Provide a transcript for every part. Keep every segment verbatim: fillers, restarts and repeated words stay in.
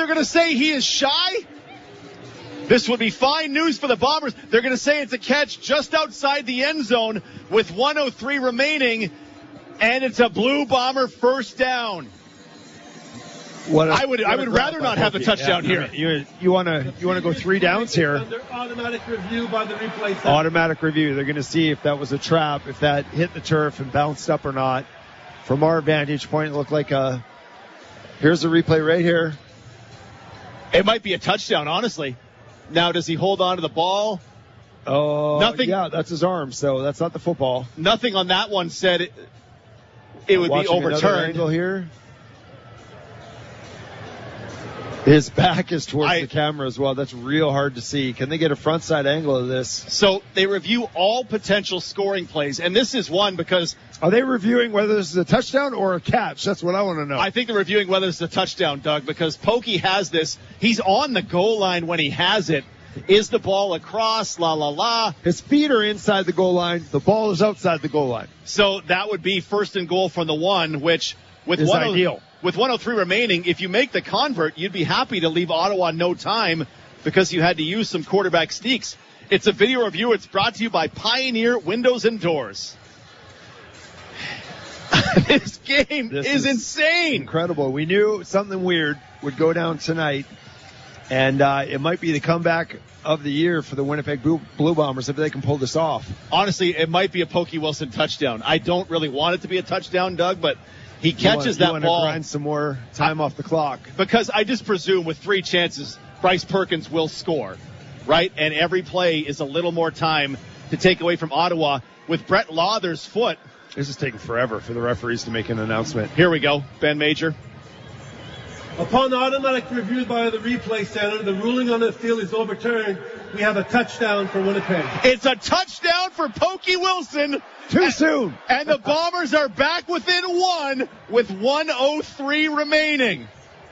they're going to say he is shy? This would be fine news for the Bombers. They're going to say it's a catch just outside the end zone with one oh three remaining, and it's a Blue Bomber first down. What a, I would I would rather not have the touchdown yeah, here. You you want to you want to go three downs here? Under automatic review by the replay center. Automatic review. They're going to see if that was a trap, if that hit the turf and bounced up or not. From our vantage point, it looked like a. Here's the replay right here. It might be a touchdown, honestly. Now, does he hold on to the ball? Oh, nothing. Yeah, that's his arm, so that's not the football. Nothing on that one said it, it would Watching be overturned. Angle here. His back is towards I, the camera as well. That's real hard to see. Can they get a front side angle of this? So they review all potential scoring plays, and this is one because... Are they reviewing whether this is a touchdown or a catch? That's what I want to know. I think they're reviewing whether it's a touchdown, Doug, because Pokey has this. He's on the goal line when he has it. Is the ball across? La, la, la. His feet are inside the goal line. The ball is outside the goal line. So that would be first and goal from the one, which with is one ideal. With one oh three remaining, if you make the convert, you'd be happy to leave Ottawa no time because you had to use some quarterback sneaks. It's a video review. It's brought to you by Pioneer Windows and Doors. This game this is, is insane. Incredible. We knew something weird would go down tonight, and uh, it might be the comeback of the year for the Winnipeg Blue, Blue Bombers if they can pull this off. Honestly, it might be a Pokey Wilson touchdown. I don't really want it to be a touchdown, Doug, but he catches you want, that you ball. Want to grind some more time I, off the clock. Because I just presume with three chances, Bryce Perkins will score, right? And every play is a little more time to take away from Ottawa. With Brett Lauther's foot. This is taking forever for the referees to make an announcement. Here we go, Ben Major. Upon the automatic review by the replay center, the ruling on the field is overturned. We have a touchdown for Winnipeg. It's a touchdown for Pokey Wilson. Too and, soon. And the Bombers are back within one with one oh three remaining.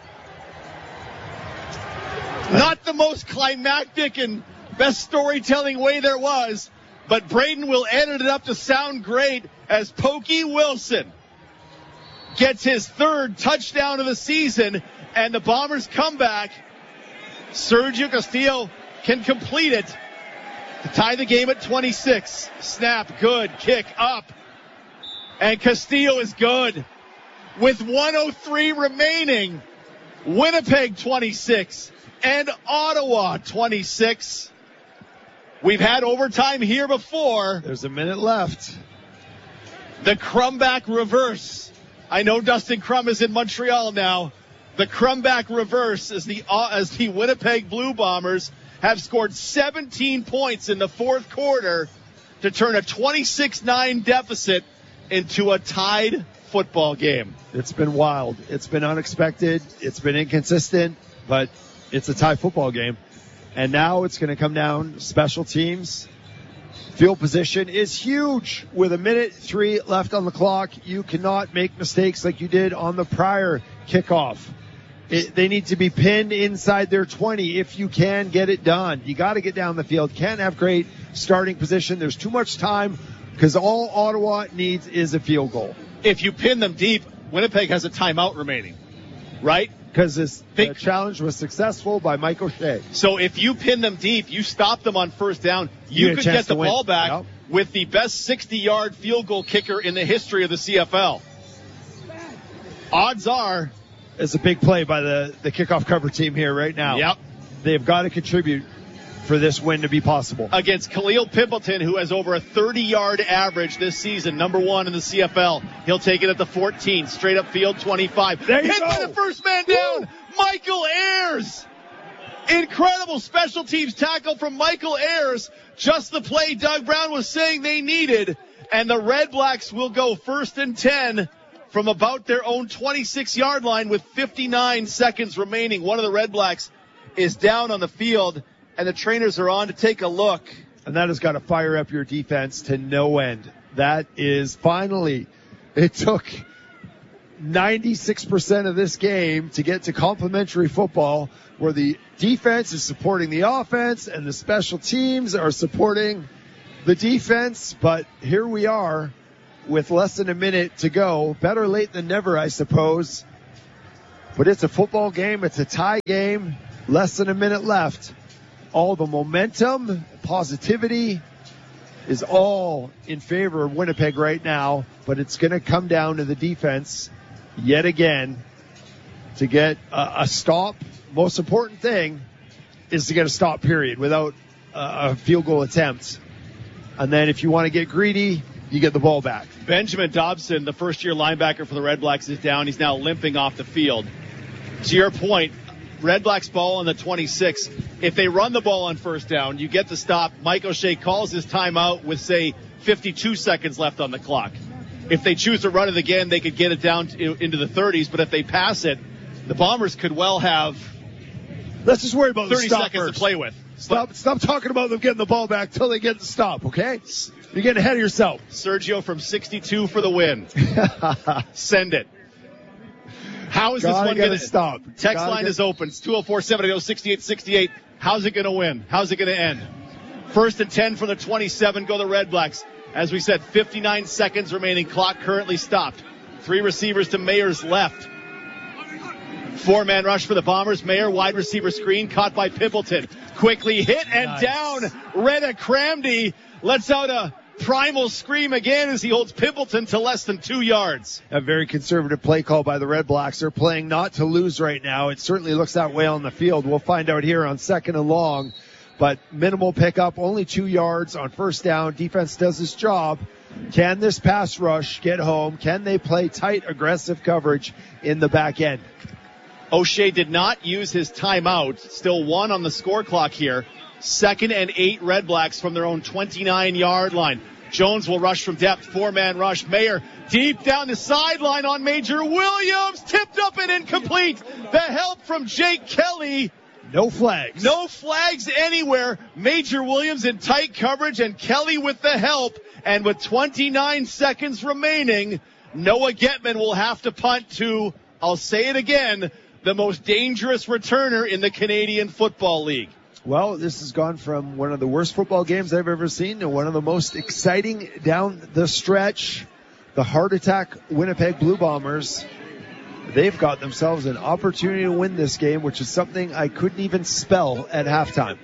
Not the most climactic and best storytelling way there was, but Braden will edit it up to sound great as Pokey Wilson gets his third touchdown of the season, and the Bombers come back. Sergio Castillo can complete it to tie the game at twenty-six. Snap, good, kick up. And Castillo is good. With one oh three remaining, Winnipeg twenty-six and Ottawa twenty-six. We've had overtime here before. There's a minute left. The Crumback reverse. I know Dustin Crum is in Montreal now. The Crumback reverse as the uh, as the Winnipeg Blue Bombers have scored seventeen points in the fourth quarter to turn a twenty-six nine deficit into a tied football game. It's been wild. It's been unexpected. It's been inconsistent, but it's a tie football game. And now it's going to come down special teams. Field position is huge. With a minute three left on the clock, you cannot make mistakes like you did on the prior kickoff. It, they need to be pinned inside their twenty if you can get it done. You got to get down the field. Can't have great starting position. There's too much time because all Ottawa needs is a field goal. If you pin them deep, Winnipeg has a timeout remaining, right? Because this the challenge was successful by Mike O'Shea. So if you pin them deep, you stop them on first down, you, you could get the ball back yep. with the best sixty-yard field goal kicker in the history of the C F L. Odds are... It's a big play by the, the kickoff cover team here right now. Yep. They've got to contribute for this win to be possible. Against Khalil Pimpleton, who has over a thirty-yard average this season, number one in the C F L. He'll take it at the fourteen, straight up field, twenty-five. There you Hit go. by the first man down, Woo! Michael Ayers. Incredible special teams tackle from Michael Ayers. Just the play Doug Brown was saying they needed. And the Red Blacks will go first and ten from about their own twenty-six-yard line with fifty-nine seconds remaining. One of the Red Blacks is down on the field, and the trainers are on to take a look. And that has got to fire up your defense to no end. That is finally, it took ninety-six percent of this game to get to complementary football where the defense is supporting the offense and the special teams are supporting the defense. But here we are with less than a minute to go. Better late than never, I suppose. But it's a football game. It's a tie game. Less than a minute left. All the momentum, positivity is all in favor of Winnipeg right now. But it's going to come down to the defense yet again to get a, a stop. Most important thing is to get a stop period without uh, a field goal attempt. And then if you want to get greedy, you get the ball back. Benjamin Dobson, the first-year linebacker for the Red Blacks, is down. He's now limping off the field. To your point, Red Blacks ball on the twenty-six. If they run the ball on first down, you get the stop. Mike O'Shea calls his timeout with, say, fifty-two seconds left on the clock. If they choose to run it again, they could get it down to, into the thirties. But if they pass it, the Bombers could well have Let's just worry about thirty the stop seconds first. to play with. Stop, But stop talking about them getting the ball back till they get the stop, okay? You're getting ahead of yourself. Sergio from sixty-two for the win. Send it. How is this Gotta one get going a stop. Text Gotta line get- is open. It's two oh four, seven eight oh, six eight six eight. How's it going to win? How's it going to end? First and ten from the twenty-seven go the Red Blacks. As we said, fifty-nine seconds remaining. Clock currently stopped. Three receivers to Mayer's left. Four-man rush for the Bombers. Mayer, wide receiver screen, caught by Pimpleton. Quickly hit and Nice. down. Reda Cramdy lets out a primal scream again as he holds Pimpleton to less than two yards. A very conservative play call by the Red Blacks. They're playing not to lose right now. It certainly looks that way on the field. We'll find out here on second and long. But minimal pickup, only two yards on first down. Defense does its job. Can this pass rush get home? Can they play tight, aggressive coverage in the back end? O'Shea did not use his timeout. Still one on the score clock here. Second and eight Red Blacks from their own twenty-nine-yard line. Jones will rush from depth. Four-man rush. Mayer deep down the sideline on Major Williams. Tipped up and incomplete. The help from Jake Kelly. No flags. No flags anywhere. Major Williams in tight coverage and Kelly with the help. And with twenty-nine seconds remaining, Noah Getman will have to punt to, I'll say it again, the most dangerous returner in the Canadian Football League. Well, this has gone from one of the worst football games I've ever seen to one of the most exciting down the stretch. The Heart Attack Winnipeg Blue Bombers, they've got themselves an opportunity to win this game, which is something I couldn't even spell at halftime.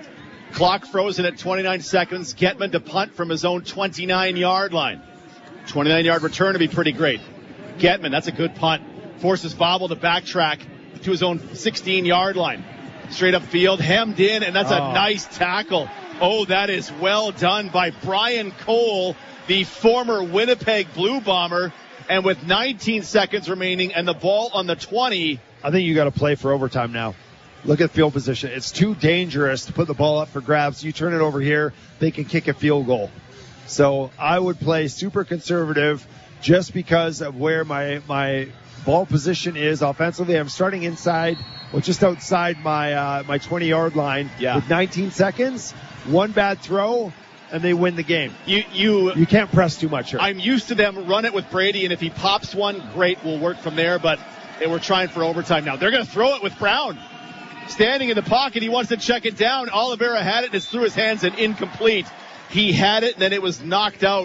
Clock frozen at twenty-nine seconds. Getman to punt from his own twenty-nine-yard line. twenty-nine-yard return to be pretty great. Getman, that's a good punt. Forces Bobble to backtrack to his own sixteen-yard line. Straight up field, hemmed in, and that's Oh. a nice tackle. Oh, that is well done by Brian Cole, the former Winnipeg Blue Bomber. And with nineteen seconds remaining and the ball on the twenty. I think you got to play for overtime now. Look at field position. It's too dangerous to put the ball up for grabs. You turn it over here, they can kick a field goal. So I would play super conservative just because of where my my ball position is offensively. I'm starting inside, well, just outside my uh, my twenty-yard line. Yeah. With nineteen seconds, one bad throw, and they win the game. You, you, You can't press too much here. I'm used to them run it with Brady, and if he pops one, great, we'll work from there, but they were trying for overtime now. They're going to throw it with Brown. Standing in the pocket, he wants to check it down. Oliveira had it, and it's through his hands and incomplete. He had it, and then it was knocked out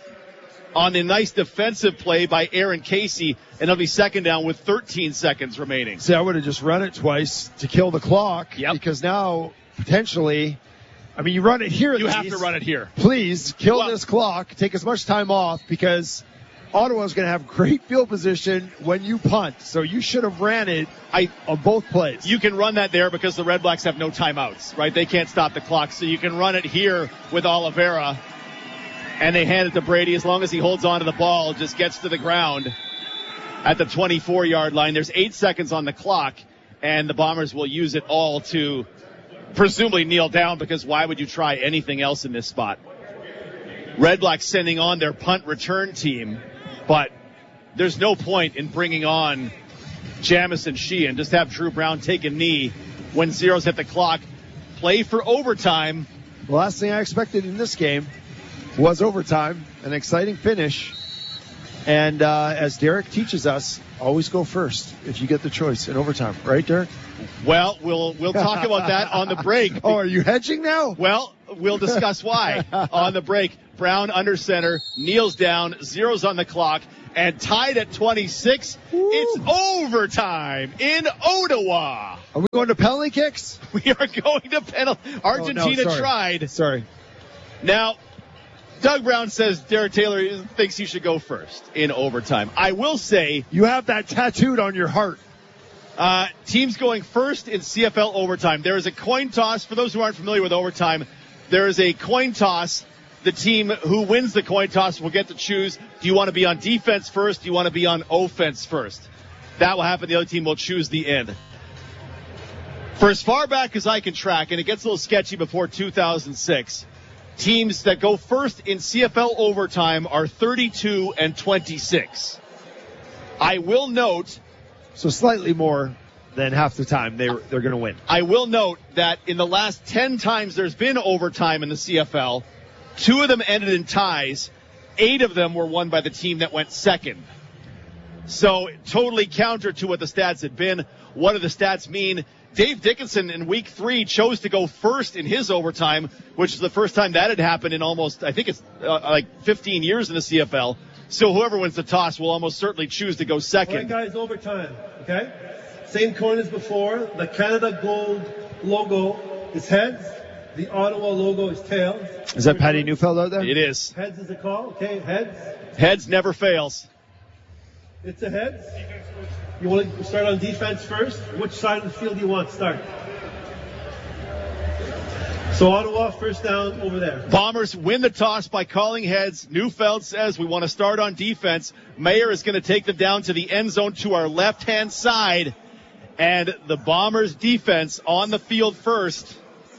on a nice defensive play by Aaron Casey, and it'll be second down with thirteen seconds remaining. See, I would have just run it twice to kill the clock. Yep. Because now, potentially, I mean, you run it here. You at have least. to run it here. Please kill Well- this clock. Take as much time off because Ottawa's going to have great field position when you punt. So you should have ran it I, on both plays. you can run that there because the Red Blacks have no timeouts, right? They can't stop the clock, so you can run it here with Oliveira. And they hand it to Brady as long as he holds on to the ball, just gets to the ground at the twenty-four-yard line. There's eight seconds on the clock, and the Bombers will use it all to presumably kneel down because why would you try anything else in this spot? Red Blacks sending on their punt return team, but there's no point in bringing on Jamison Sheehan. Just have Drew Brown take a knee when zeros hit the clock. Play for overtime. The last thing I expected in this game was overtime, an exciting finish. And uh, as Derek teaches us, always go first if you get the choice in overtime. Right, Derek? Well, we'll we'll talk about that on the break. Oh, are you hedging now? Well, we'll discuss why on the break. Brown under center, kneels down, zeros on the clock, And tied at twenty-six, Woo. It's overtime in Ottawa. Are we going to penalty kicks? We are going to penalty. Argentina oh, no, sorry. tried. Sorry. Now, Doug Brown says Derek Taylor thinks he should go first in overtime. I will say... You have that tattooed on your heart. Uh, teams going first in C F L overtime. There is a coin toss. For those who aren't familiar with overtime, there is a coin toss. The team who wins the coin toss will get to choose, do you want to be on defense first? Do you want to be on offense first? That will happen. The other team will choose the end. For as far back as I can track, and it gets a little sketchy before two thousand six, teams that go first in C F L overtime are thirty-two and twenty-six. I will note... So slightly more than half the time they, they're going to win. I will note that in the last ten times there's been overtime in the C F L, two of them ended in ties. Eight of them were won by the team that went second. So totally counter to what the stats had been. What do the stats mean? Dave Dickinson in week three chose to go first in his overtime, which is the first time that had happened in almost, I think it's uh, like fifteen years in the C F L. So whoever wins the toss will almost certainly choose to go second. All right, guys, overtime, okay? Same coin as before. The Canada Gold logo is heads. The Ottawa logo is tails. Is that Patty Neufeld out there? It is. Heads is the call, okay? Heads. Heads never fails. It's a heads. You want to start on defense first? Which side of the field do you want to start? So Ottawa, first down over there. Bombers win the toss by calling heads. Neufeld says we want to start on defense. Mayer is going to take them down to the end zone to our left-hand side. And the Bombers defense on the field first.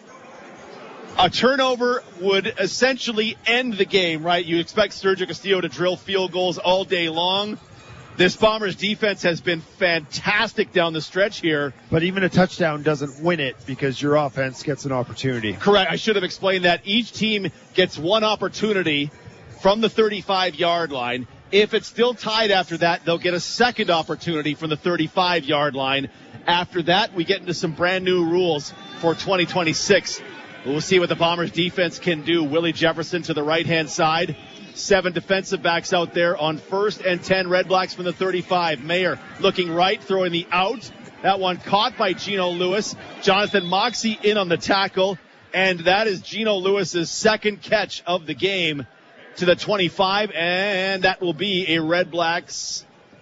A turnover would essentially end the game, right? You expect Sergio Castillo to drill field goals all day long. This Bombers defense has been fantastic down the stretch here. But even a touchdown doesn't win it because your offense gets an opportunity. Correct. I should have explained that. Each team gets one opportunity from the thirty-five-yard line. If it's still tied after that, they'll get a second opportunity from the thirty-five-yard line. After that, we get into some brand new rules for twenty twenty-six. We'll see what the Bombers defense can do. Willie Jefferson to the right-hand side. Seven defensive backs out there on first and ten. Red Blacks from the thirty-five. Mayer looking right, throwing the out. That one caught by Geno Lewis. Jonathan Moxey in on the tackle. And that is Geno Lewis's second catch of the game to the twenty-five. And that will be a Red Blacks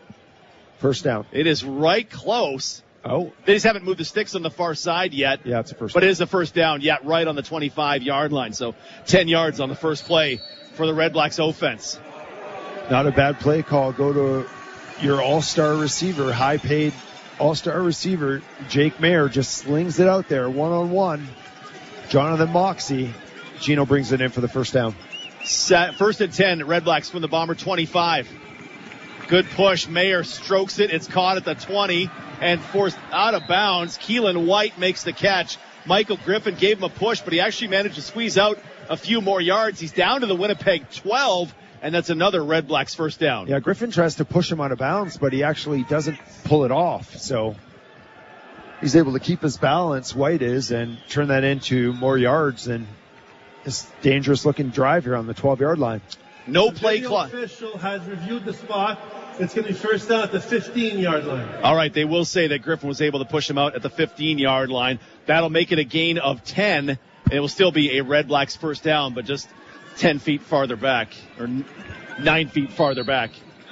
first down. It is right close. Oh. They just haven't moved the sticks on the far side yet. Yeah, it's a first But down. it is a first down, yeah, right on the twenty-five-yard line. So ten yards on the first play for the Red Blacks offense. Not a bad play call. Go to your all-star receiver, high-paid all-star receiver. Jake Mayer just slings it out there, one-on-one. Jonathan Moxey. Geno brings it in for the first down. Set, first and ten, Red Blacks from the Bomber twenty-five. Good push. Mayer strokes it. It's caught at the twenty and forced out of bounds. Keelan White makes the catch. Michael Griffin gave him a push, but he actually managed to squeeze out a few more yards. He's down to the Winnipeg twelve, and that's another Red Blacks first down. Yeah, Griffin tries to push him out of bounds, but he actually doesn't pull it off. So he's able to keep his balance, White is, and turn that into more yards and this dangerous-looking drive here on the twelve-yard line. No the play video clock. Official has reviewed the spot. It's going to be first down at the fifteen-yard line. All right, they will say that Griffin was able to push him out at the fifteen-yard line. That'll make it a gain of ten. It will still be a Red Blacks first down, but just ten feet farther back, or nine feet farther back.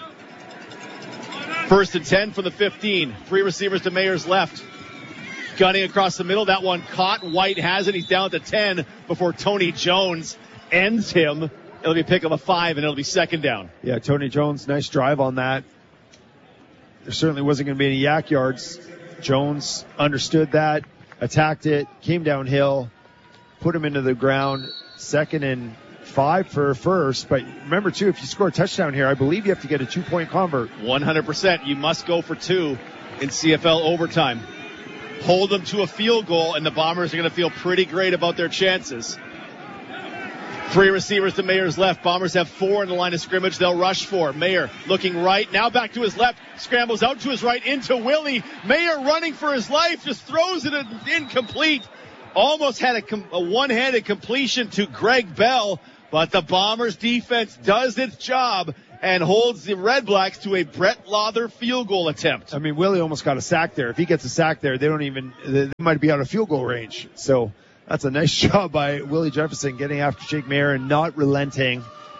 First and ten from the fifteen. Three receivers to Mayer's left. Gunning across the middle. That one caught. White has it. He's down at the ten before Tony Jones ends him. It'll be a pick of a five, and it'll be second down. Yeah, Tony Jones, nice drive on that. There certainly wasn't going to be any yak yards. Jones understood that, attacked it, came downhill, put him into the ground. Second and five for first. But remember, too, if you score a touchdown here, I believe you have to get a two-point convert. one hundred percent. You must go for two in C F L overtime. Hold them to a field goal, and the Bombers are going to feel pretty great about their chances. Three receivers to Mayer's left. Bombers have four in the line of scrimmage. They'll rush four. Mayer looking right. Now back to his left. Scrambles out to his right into Willie. Mayer running for his life. Just throws it incomplete. Almost had a, com- a one-handed completion to Greg Bell. But the Bombers defense does its job and holds the Red Blacks to a Brett Lawther field goal attempt. I mean, Willie almost got a sack there. If he gets a sack there, they don't even, they might be out of field goal range. So that's a nice job by Willie Jefferson getting after Jake Maier and not relenting.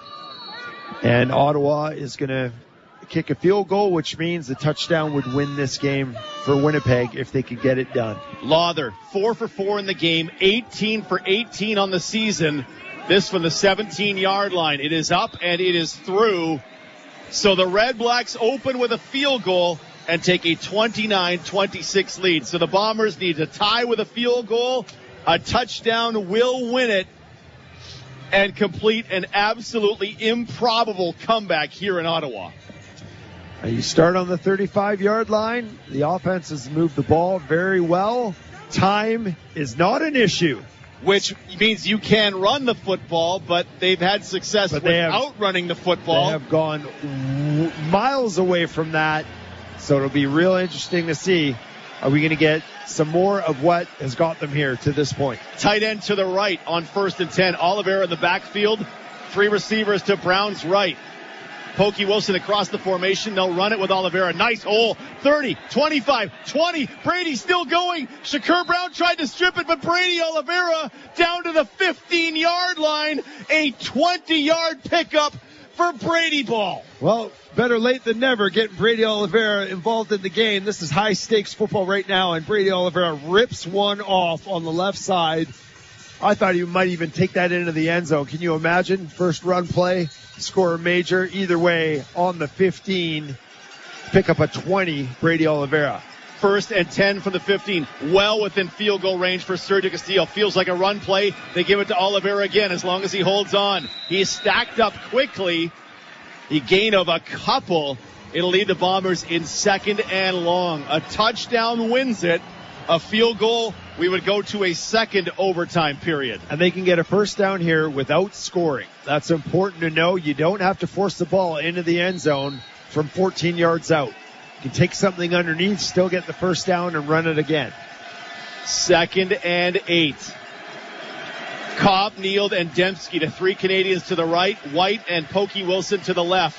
And Ottawa is going to kick a field goal, which means the touchdown would win this game for Winnipeg if they could get it done. Lawther, four for four in the game, eighteen for eighteen on the season. This from the seventeen-yard line. It is up and it is through. So the Red Blacks open with a field goal and take a twenty-nine twenty-six lead. So the Bombers need to tie with a field goal. A touchdown will win it and complete an absolutely improbable comeback here in Ottawa. You start on the thirty-five-yard line. The offense has moved the ball very well. Time is not an issue. Which means you can run the football, but they've had success but without have, running the football. They have gone w- miles away from that. So it'll be real interesting to see. Are we going to get some more of what has got them here to this point? Tight end to the right on first and ten. Oliveira in the backfield. Three receivers to Brown's right. Pokey Wilson across the formation. They'll run it with Oliveira. Nice hole. thirty, twenty-five, twenty. Brady still going. Shakur Brown tried to strip it, but Brady Oliveira down to the fifteen-yard line. A twenty-yard pickup for Brady Ball. Well, better late than never getting Brady Oliveira involved in the game. This is high-stakes football right now, and Brady Oliveira rips one off on the left side. I thought he might even take that into the end zone. Can you imagine? First run play, score a major. Either way, on the fifteen, pick up a twenty, Brady Oliveira. First and ten from the fifteen. Well within field goal range for Sergio Castillo. Feels like a run play. They give it to Oliveira again as long as he holds on. He's stacked up quickly. The gain of a couple. It'll lead the Bombers in second and long. A touchdown wins it. A field goal, we would go to a second overtime period. And they can get a first down here without scoring. That's important to know. You don't have to force the ball into the end zone from fourteen yards out. You can take something underneath, still get the first down, and run it again. Second and eight. Cobb, Neild, and Dembski, the three Canadians to the right. White and Pokey Wilson to the left.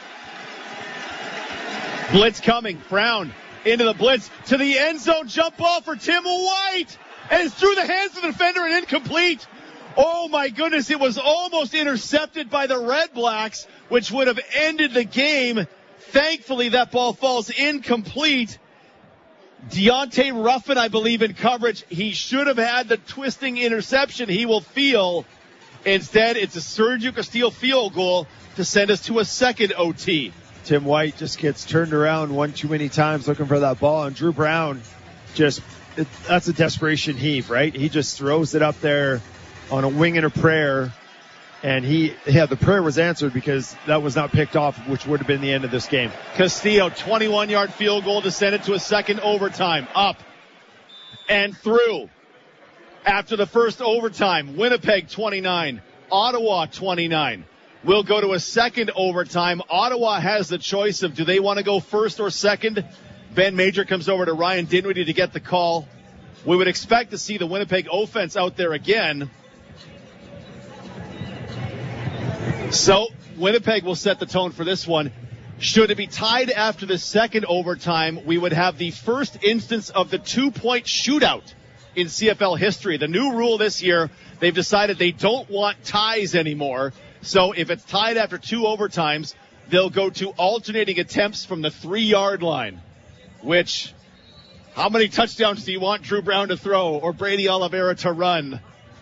Blitz coming. Brown into the blitz, to the end zone, jump ball for Tim White, and it's through the hands of the defender and incomplete. Oh my goodness, it was almost intercepted by the Red Blacks, which would have ended the game. Thankfully, that ball falls incomplete. Deontay Ruffin, I believe, in coverage. He should have had the twisting interception he will feel. Instead, it's a Sergio Castillo field goal to send us to a second O T. Tim White just gets turned around one too many times looking for that ball, and Drew Brown just, it, that's a desperation heave, right? He just throws it up there on a wing and a prayer, and he, yeah, the prayer was answered because that was not picked off, which would have been the end of this game. Castillo, twenty-one-yard field goal to send it to a second overtime. Up and through. After the first overtime, Winnipeg twenty-nine, Ottawa twenty-nine. We'll go to a second overtime. Ottawa has the choice of do they want to go first or second. Ben Major comes over to Ryan Dinwiddie to get the call. We would expect to see the Winnipeg offense out there again. So Winnipeg will set the tone for this one. Should it be tied after the second overtime, we would have the first instance of the two-point shootout in C F L history. The new rule this year, they've decided they don't want ties anymore. So if it's tied after two overtimes, they'll go to alternating attempts from the three-yard line, which, how many touchdowns do you want Drew Brown to throw or Brady Oliveira to run?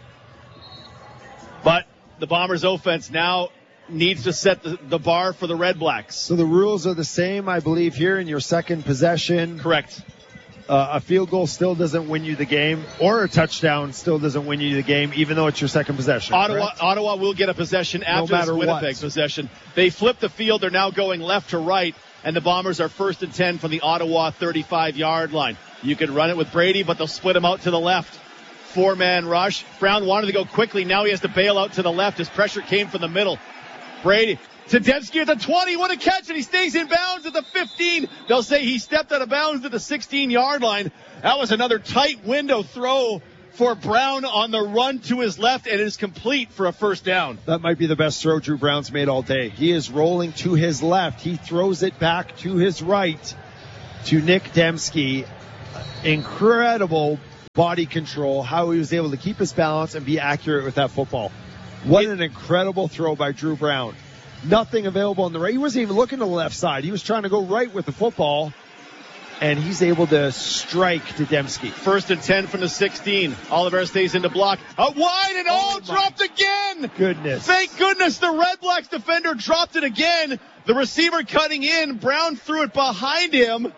But the Bombers' offense now needs to set the, the bar for the Red Blacks. So the rules are the same, I believe, here in your second possession. Correct. Uh, a field goal still doesn't win you the game, or a touchdown still doesn't win you the game, even though it's your second possession. Ottawa, correct? Ottawa will get a possession after no matter this Winnipeg what. possession. They flip the field. They're now going left to right, and the Bombers are first and ten from the Ottawa thirty-five-yard line. You could run it with Brady, but they'll split him out to the left. Four-man rush. Brown wanted to go quickly. Now he has to bail out to the left. His pressure came from the middle. Brady to Dembski at the twenty. What a catch, and he stays in bounds at the fifteen. They'll say he stepped out of bounds at the sixteen-yard line. That was another tight window throw for Brown on the run to his left, and is complete for a first down. That might be the best throw Drew Brown's made all day. He is rolling to his left. He throws it back to his right to Nick Demski. Incredible body control, how he was able to keep his balance and be accurate with that football. What an incredible throw by Drew Brown. Nothing available on the right. He wasn't even looking to the left side. He was trying to go right with the football, and he's able to strike to Demski. First and ten from the sixteen. Oliver stays in the block. Out wide and all oh dropped again. Goodness. Thank goodness the Red Blacks defender dropped it again. The receiver cutting in. Brown threw it behind him.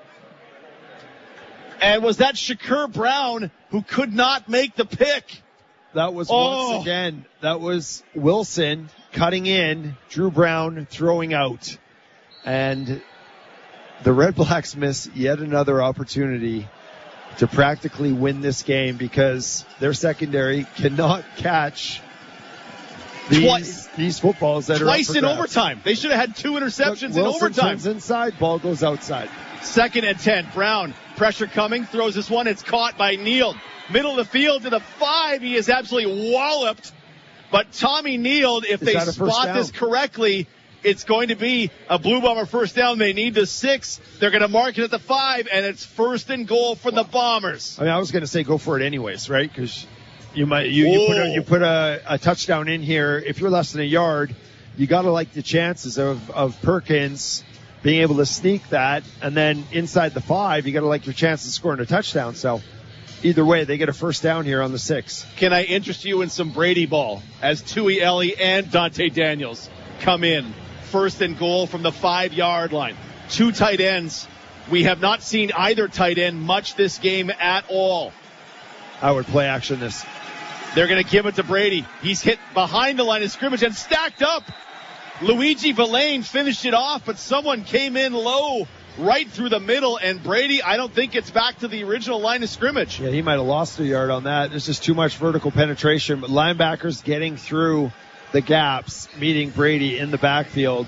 And was that Shakur Brown who could not make the pick? That was oh. once again, that was Wilson cutting in, Drew Brown throwing out. And the Red Blacks miss yet another opportunity to practically win this game because their secondary cannot catch these, Twice. these footballs that Twice are Twice in overtime. They should have had two interceptions Look, Wilson in overtime. Turns inside, ball goes outside. Second and ten. Brown, pressure coming, throws this one. It's caught by Neal. Middle of the field to the five. He is absolutely walloped. But Tommy Neal, if is they spot this correctly, it's going to be a Blue Bomber first down. They need the six. They're going to mark it at the five, and it's first and goal for the Bombers. I mean, I was going to say go for it anyways, right? Because you might you, you put a, you put a, a touchdown in here. If you're less than a yard, you got to like the chances of, of Perkins being able to sneak that, and then inside the five, you got to like your chances of scoring a touchdown. So either way, they get a first down here on the six. Can I interest you in some Brady ball as Tui Ellie and Dante Daniels come in? First and goal from the five-yard line. Two tight ends. We have not seen either tight end much this game at all. I would play action this. They're going to give it to Brady. He's hit behind the line of scrimmage and stacked up. Luigi Villain finished it off, but someone came in low right through the middle, and Brady, I don't think, gets back to the original line of scrimmage. Yeah, he might have lost a yard on that. There's just too much vertical penetration, but linebackers getting through the gaps, meeting Brady in the backfield.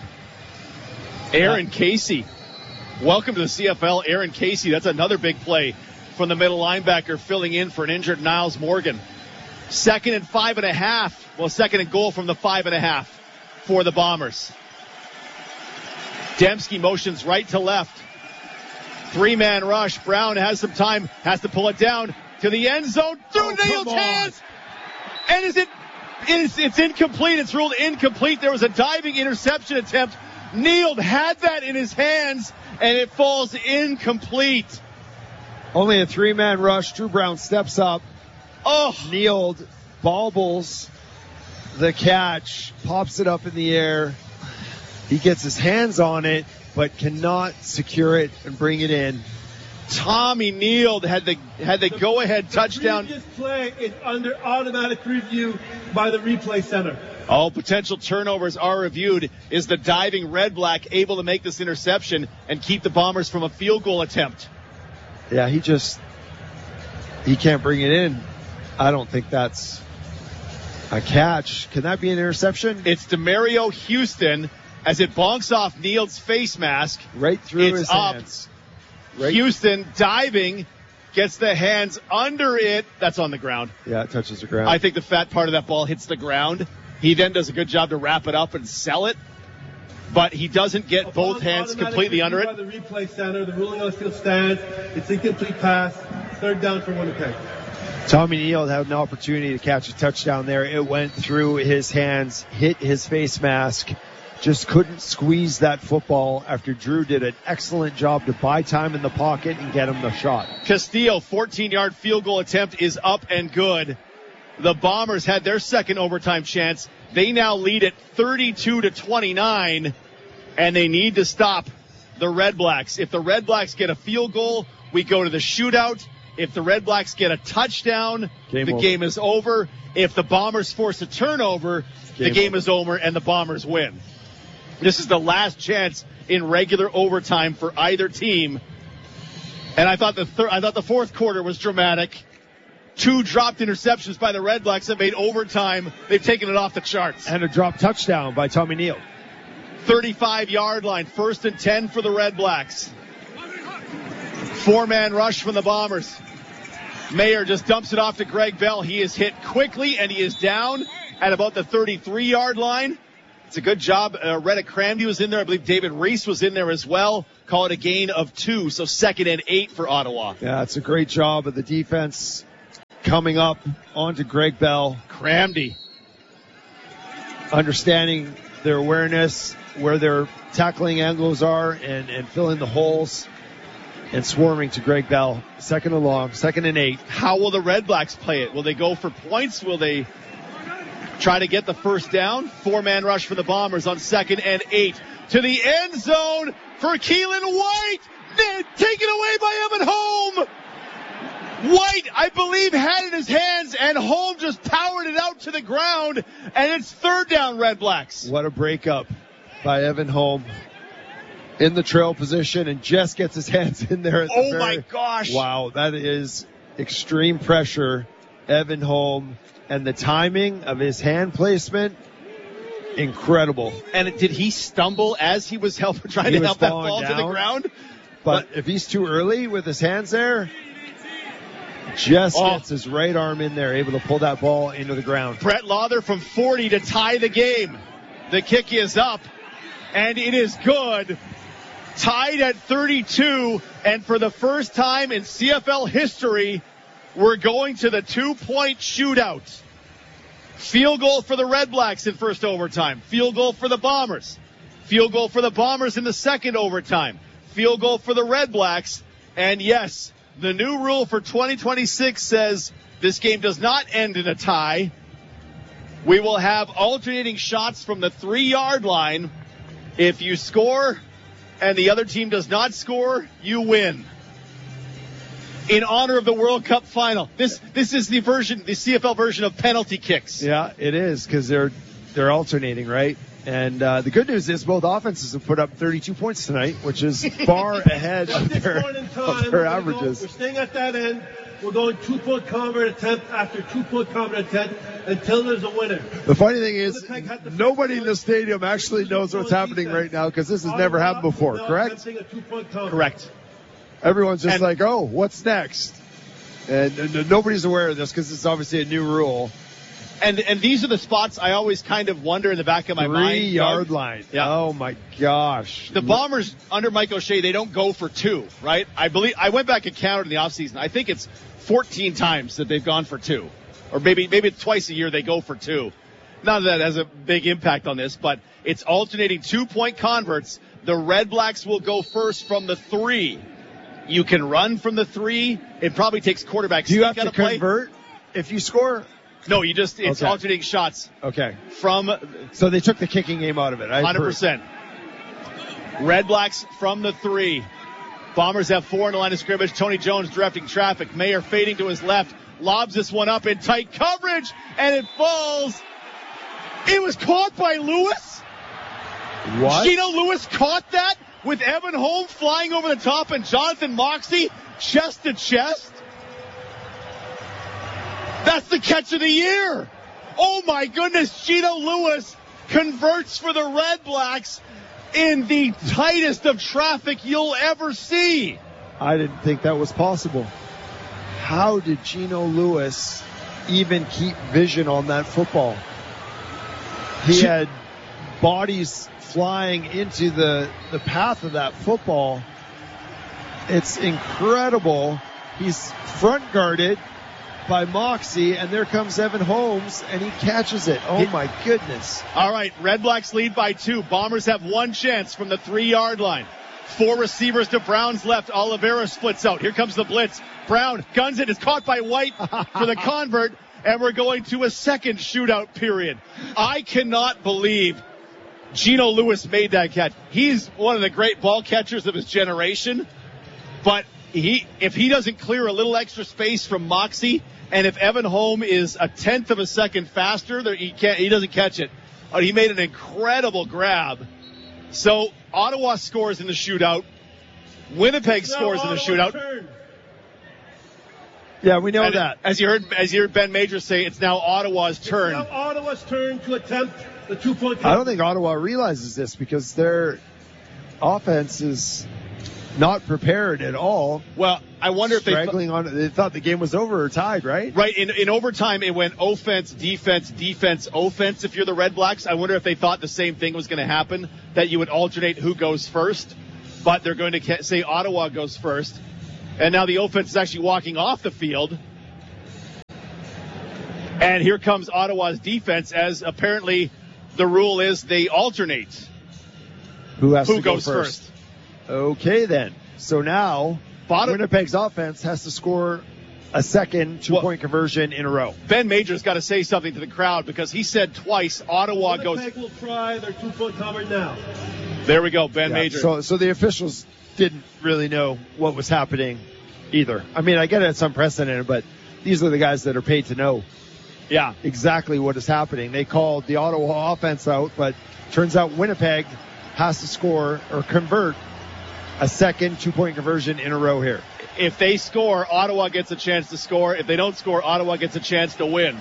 Aaron Casey. Welcome to the C F L, Aaron Casey. That's another big play from the middle linebacker, filling in for an injured Niles Morgan. Second and five and a half. Well, second and goal from the five and a half for the Bombers. Demski motions right to left. Three-man rush. Brown has some time, has to pull it down to the end zone. Through oh, Neal's hands. And is it, it's, it's incomplete. It's ruled incomplete. There was a diving interception attempt. Neal had that in his hands, and it falls incomplete. Only a three-man rush. Drew Brown steps up. Oh, Neal bobbles the catch, pops it up in the air. He gets his hands on it, but cannot secure it and bring it in. Tommy Neal had the had the, the go-ahead touchdown. The previous play is under automatic review by the replay center. All potential turnovers are reviewed. Is the diving Red Black able to make this interception and keep the Bombers from a field goal attempt? Yeah, he just he can't bring it in. I don't think that's a catch. Can that be an interception? It's DeMario Houston as it bonks off Neal's face mask. Right through it's his up. hands. Right. Houston diving, gets the hands under it. That's on the ground. Yeah, it touches the ground. I think the fat part of that ball hits the ground. He then does a good job to wrap it up and sell it. But he doesn't get Upon both hands completely under it. By the replay center, the ruling on the field stands. It's incomplete pass. Third down for Winnipeg. Tommy Neal had an opportunity to catch a touchdown there. It went through his hands, hit his face mask. Just couldn't squeeze that football after Drew did an excellent job to buy time in the pocket and get him the shot. Castillo, fourteen-yard field goal attempt is up and good. The Bombers had their second overtime chance. They now lead at thirty-two to twenty-nine, and they need to stop the Red Blacks. If the Red Blacks get a field goal, we go to the shootout. If the Red Blacks get a touchdown, game the over. game is over. If the Bombers force a turnover, game the game over. is over and the Bombers win. This is the last chance in regular overtime for either team. And I thought the thir- I thought the fourth quarter was dramatic. Two dropped interceptions by the Red Blacks that made overtime. They've taken it off the charts. And a drop touchdown by Tommy Neal. thirty-five-yard line, first and ten for the Red Blacks. Four-man rush from the Bombers. Mayer just dumps it off to Greg Bell. He is hit quickly, and he is down at about the thirty-three-yard line. It's a good job. Uh, Reddick Cramdy was in there. I believe David Reese was in there as well. Call it a gain of two, so second and eight for Ottawa. Yeah, it's a great job of the defense coming up onto Greg Bell. Cramdy. Understanding their awareness, where their tackling angles are, and, and filling the holes, and swarming to Greg Bell. Second and long, second and eight. How will the Red Blacks play it? Will they go for points? Will they try to get the first down? Four-man rush for the Bombers on second and eight. To the end zone for Keelan White. Taken away by Evan Holm. White, I believe, had it in his hands, and Holm just powered it out to the ground, and it's third down, Red Blacks. What a breakup by Evan Holm in the trail position, and just gets his hands in there. At the oh, very, my gosh. Wow, that is extreme pressure. Evan Holm, and the timing of his hand placement, incredible. And did he stumble as he was help, trying he to help that ball down, to the ground? But, but if he's too early with his hands there, just oh. gets his right arm in there, able to pull that ball into the ground. Brett Lawther from forty to tie the game. The kick is up, and it is good. Tied at thirty-two, and for the first time in C F L history, we're going to the two-point shootout. Field goal for the Red Blacks in first overtime. Field goal for the Bombers. Field goal for the Bombers in the second overtime. Field goal for the Red Blacks. And yes, the new rule for twenty twenty-six says this game does not end in a tie. We will have alternating shots from the three-yard line. If you score and the other team does not score, you win. In honor of the World Cup final. This this is the version, the C F L version of penalty kicks. Yeah, it is, because they're they're alternating, right? And uh, the good news is both offenses have put up thirty-two points tonight, which is far ahead of their, of their averages. Go, we're staying at that end. We're going two-point convert attempt after two-point convert attempt until there's a winner. The funny thing is, nobody in the stadium actually knows what's happening right now, because this has never happened before, correct? Correct. Everyone's just and, like, oh, what's next? And, and nobody's aware of this, because it's obviously a new rule. And and these are the spots I always kind of wonder in the back of my Three mind. Three-yard line. Yeah. Oh, my gosh. The Bombers, under Mike O'Shea, they don't go for two, right? I believe I went back and counted in the offseason. I think it's fourteen times that they've gone for two. Or maybe maybe twice a year they go for two. Not that that has a big impact on this, but it's alternating two-point converts. The Red Blacks will go first from the three. You can run from the three. It probably takes quarterbacks. Do you have to play. convert if you score? No, you just, it's okay. alternating shots. Okay. From. So they took the kicking game out of it. one hundred percent. Red Blacks from the three. Bombers have four in the line of scrimmage. Tony Jones directing traffic. Mayer fading to his left. Lobs this one up in tight coverage, and it falls. It was caught by Lewis. What? Gino Lewis caught that with Evan Holm flying over the top and Jonathan Moxey chest to chest. That's the catch of the year. Oh my goodness, Gino Lewis converts for the Red Blacks in the tightest of traffic you'll ever see. I didn't think that was possible. How did Gino Lewis even keep vision on that football? He had bodies flying into the, the path of that football. It's incredible. He's front guarded by Moxey, and there comes Evan Holmes, and he catches it. Oh, my goodness. All right, Red Blacks lead by two. Bombers have one chance from the three-yard line. Four receivers to Brown's left. Oliveira splits out. Here comes the blitz. Brown guns it. It's caught by White for the convert, and we're going to a second shootout period. I cannot believe Gino Lewis made that catch. He's one of the great ball catchers of his generation, but he, if he doesn't clear a little extra space from Moxey, and if Evan Holm is a tenth of a second faster, he can't, he doesn't catch it. Oh, he made an incredible grab. So Ottawa scores in the shootout. Winnipeg scores in the shootout. Turn. Yeah, we know and that. As you heard, as you heard Ben Major say, it's now Ottawa's turn. It's now Ottawa's turn to attempt the two-point. I don't think Ottawa realizes this, because their offense is not prepared at all. Well, I wonder if they straggling th- on. They thought the game was over or tied, right? Right. In, in overtime, it went offense, defense, defense, offense. If you're the Red Blacks, I wonder if they thought the same thing was going to happen, that you would alternate who goes first. But they're going to say Ottawa goes first. And now the offense is actually walking off the field. And here comes Ottawa's defense, as apparently the rule is they alternate. Who has who to go goes first? first? Okay, then. So now Bottom- Winnipeg's offense has to score a second two-point well, conversion in a row. Ben Major's got to say something to the crowd because he said twice Ottawa Winnipeg goes. Winnipeg will try their two-point convert now. There we go, Ben yeah, Major. So, so the officials didn't really know what was happening either. I mean, I get it's unprecedented, but these are the guys that are paid to know yeah, exactly what is happening. They called the Ottawa offense out, but turns out Winnipeg has to score or convert a second two-point conversion in a row here. If they score, Ottawa gets a chance to score. If they don't score, Ottawa gets a chance to win.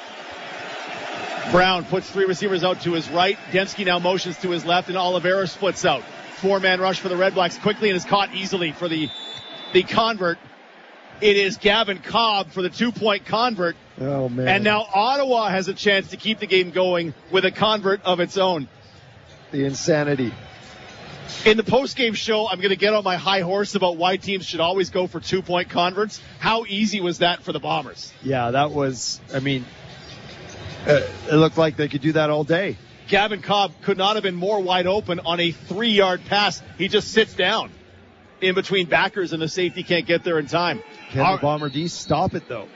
Brown puts three receivers out to his right. Dembski now motions to his left, and Oliveira splits out. Four-man rush for the Red Blacks quickly and is caught easily for the, the convert. It is Gavin Cobb for the two-point convert. Oh, man. And now Ottawa has a chance to keep the game going with a convert of its own. The insanity. In the post-game show, I'm going to get on my high horse about why teams should always go for two-point converts. How easy was that for the Bombers? Yeah, that was, I mean, uh, it looked like they could do that all day. Gavin Cobb could not have been more wide open on a three-yard pass. He just sits down in between backers, and the safety can't get there in time. Can Our, the Bomber D stop it, though?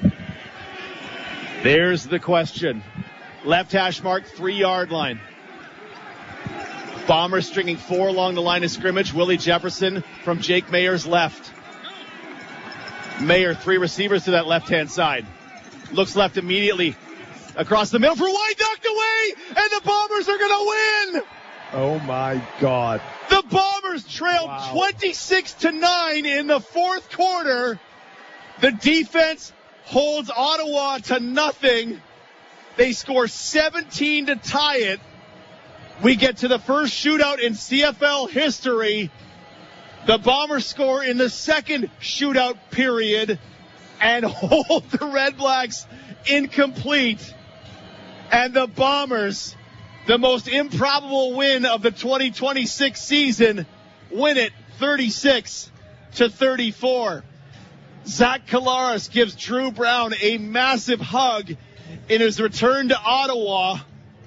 There's the question. Left hash mark, three-yard line. Bombers stringing four along the line of scrimmage. Willie Jefferson from Jake Mayer's left. Mayer, three receivers to that left-hand side. Looks left immediately. Across the middle for wide, knocked away, and the Bombers are going to win! Oh, my God. The Bombers trailed wow. twenty-six to nine in the fourth quarter. The defense holds Ottawa to nothing. They score seventeen to tie it. We get to the first shootout in C F L history. The Bombers score in the second shootout period and hold the Red Blacks incomplete. And the Bombers, the most improbable win of the twenty twenty-six season, win it thirty-six to thirty-four. Zach Collaros gives Drew Brown a massive hug in his return to Ottawa.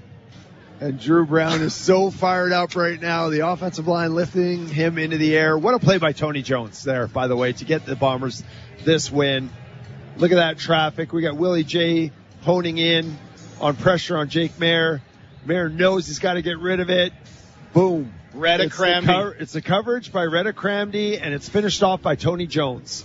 And Drew Brown is so fired up right now. The offensive line lifting him into the air. What a play by Tony Jones there, by the way, to get the Bombers this win. Look at that traffic. We got Willie J honing in on pressure on Jake Mayer. Mayer knows he's got to get rid of it. Boom. Retta it's Cramdy. The co- it's the coverage by Retta Cramdy, and it's finished off by Tony Jones.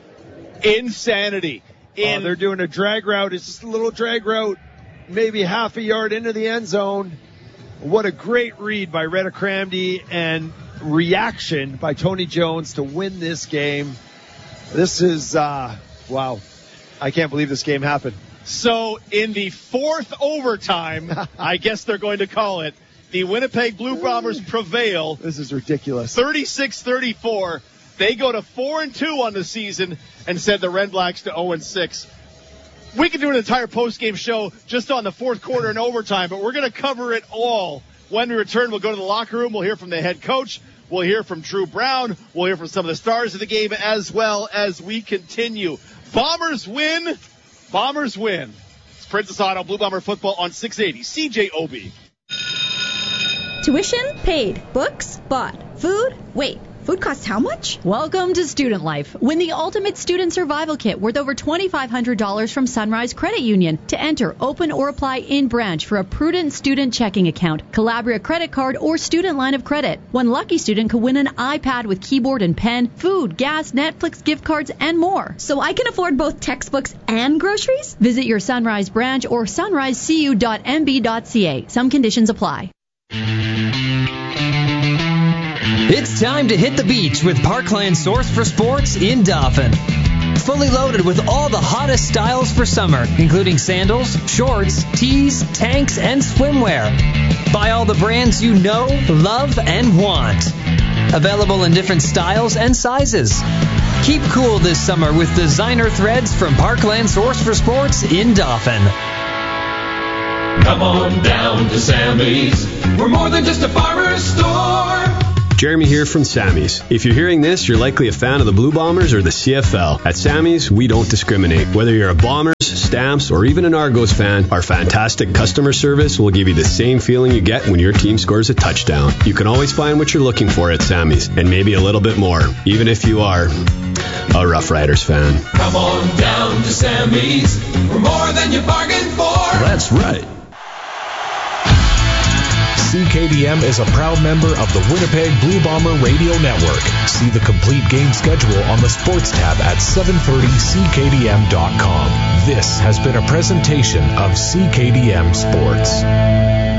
Insanity. In- oh, they're doing a drag route. It's just a little drag route, maybe half a yard into the end zone. What a great read by Retta Cramdy and reaction by Tony Jones to win this game. This is, uh, wow. I can't believe this game happened. So in the fourth overtime, I guess they're going to call it, the Winnipeg Blue Bombers prevail. This is ridiculous. thirty-six thirty-four. They go to four and two on the season and send the Red Blacks to oh and six. We could do an entire post-game show just on the fourth quarter and overtime, but we're going to cover it all. When we return, we'll go to the locker room. We'll hear from the head coach. We'll hear from Drew Brown. We'll hear from some of the stars of the game as well as we continue. Bombers win. Bombers win. It's Princess Auto, Blue Bomber football on six eighty C J O B. Tuition paid. Books bought. Food? Wait. Food costs how much? Welcome to Student Life. Win the Ultimate Student Survival Kit worth over twenty-five hundred dollars from Sunrise Credit Union. To enter, open or apply in branch for a Prudent Student Checking Account, Calabria Credit Card, or Student Line of Credit. One lucky student could win an iPad with keyboard and pen, food, gas, Netflix, gift cards, and more. So I can afford both textbooks and groceries? Visit your Sunrise branch or sunrise c u dot m b dot c a. Some conditions apply. It's time to hit the beach with Parkland Source for Sports in Dauphin. Fully loaded with all the hottest styles for summer, including sandals, shorts, tees, tanks, and swimwear. Buy all the brands you know, love, and want. Available in different styles and sizes. Keep cool this summer with designer threads from Parkland Source for Sports in Dauphin. Come on down to Sammy's. We're more than just a farmer's store. Jeremy here from Sammy's. If you're hearing this, you're likely a fan of the Blue Bombers or the C F L. At Sammy's, we don't discriminate. Whether you're a Bombers, Stamps, or even an Argos fan, our fantastic customer service will give you the same feeling you get when your team scores a touchdown. You can always find what you're looking for at Sammy's, and maybe a little bit more, even if you are a Rough Riders fan. Come on down to Sammy's. We're more than you bargained for. That's right. C K D M is a proud member of the Winnipeg Blue Bomber Radio Network. See the complete game schedule on the Sports tab at seven thirty C K D M dot com. This has been a presentation of C K D M Sports.